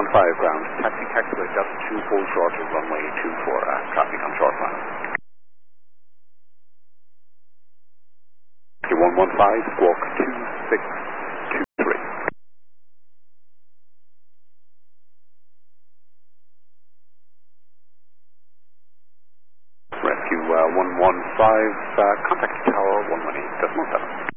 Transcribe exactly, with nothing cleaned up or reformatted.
five ground, taxi taxiway Delta two, hold short to runway two four, uh, traffic on short line. one one five, squawk two six two three. Rescue uh, one one five, uh, contact tower one one eight decimal seven.